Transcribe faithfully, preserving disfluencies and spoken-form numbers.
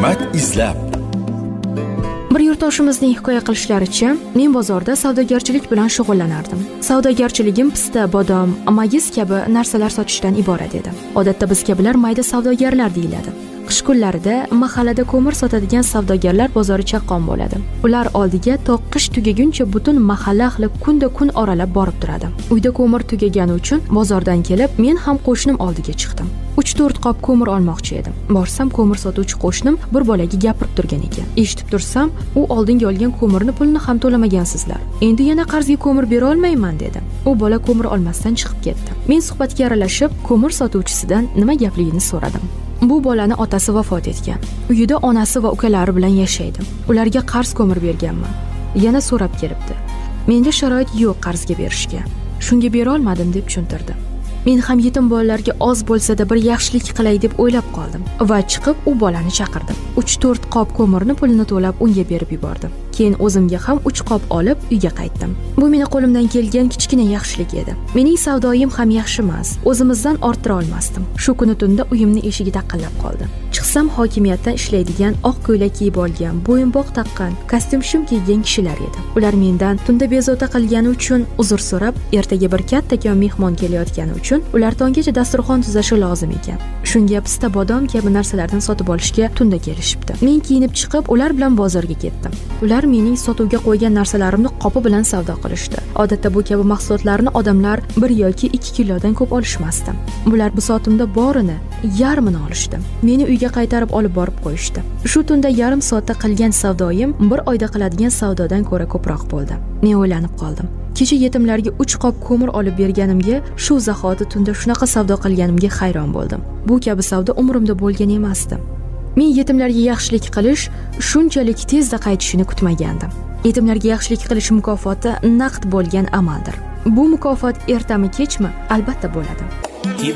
Hikmat izlab. Bir yurtdoshimizning hikoya qilishlaricha, men bozorda savdogarchilik bilan shug'ullanardim. Savdogarchiligim pista, bodom, mayiz kabi narsalar sotishdan iborat edi. Odatda biz kabilar mayda savdogarlar deyiladi. Qish kunlarida mahallada ko'mir sotadigan savdogarlar bozori chaqqon bo'ladi. Ular oldiga to qish tugaguncha butun mahalla ahli kunda kun oralab borib turadi. Uyda ko'mir tugagani uchun bozordan kelib, men ham qo'shnim oldiga chiqdim. uch to'rt qop ko'mir olmoqchi edim. Borsam ko'mir sotuvchi qo'shnim bir bolaga gapirib turgan ekan. Eshitib tursam, u oldinga olgan ko'mirni pulini ham to'lamagansizlar. Endi yana qarzga ko'mir bera olmayman dedi. U bola ko'mir olmasdan chiqib ketdi. Men suhbatga aralashib, ko'mir sotuvchisidan nima gapligini so'radim. Bu bolani otasi vafot etgan. Uyida onasi va ukalari bilan yashaydi. Ularga qarz ko'mir berganman. Yana so'rab kelibdi. Menda sharoit yo'q qarzga berishga. Shunga bera olmadim deb tushuntirdi. Men ham yetim bolalarga oz bo'lsa-da bir yaxshilik qilay deb o'ylab qoldim va chiqib u bolani chaqirdim. uch to'rt qop ko'mirni pulini to'lab unga berib yubordim. Keyin o'zimga ham uch qop olib uyga qaytdim. Bu meni qo'limdan kelgan kichkina yaxshilik edi. Mening savdoyim ham yaxshi emas. O'zimizdan orttira olmasdim. Shu kuni tunda uyimni eshigi taqillab qoldi. Chiqsam hokimiyatdan ishlaydigan oq ko'ylak kiyib olgan, bo'yinbog' taqqan, kostyum shim kiygan kishilar edi. Ular mendan tunda bezovta qilgani uchun uzr so'rab, ertaga bir kattakon mehmon kelayotgani uchun ular tonggacha dasturxon tuzashi lozim ekan. Shunga pista, bodom kabi narsalardan sotib olishga tunda kelishibdi. Men kiyinib chiqib, ular bilan bozorga ketdim. Ular mening sotuvga qo'ygan narsalarimni qopi bilan savdo qilishdi. Odatda bu kabi mahsulotlarni odamlar bir yoki ikki kilodan ko'p olishmasdi. Bular bisotimda borini, yarmini olishdi. Meni uyga qaytarib olib borib qo'yishdi. Shu tunda yarim soatda qilgan savdoyim bir oyda qiladigan savdodan ko'ra ko'proq bo'ldi. Men o'ylanib qoldim. Kecha yetimlarga uch qop ko'mir olib berganimga, shu zahoti tunda shunaqa savdo qilganimga hayron bo'ldim. Bu kabi savdo umrimda bo'lgan emasdi. Men yetimlarga yaxshilik qilish shunchalik tezda qaytishini kutmagandim. Yetimlarga yaxshilik qilish mukofoti naqd bo'lgan amaldir. Bu mukofot ertami kechmi albatta bo'ladi.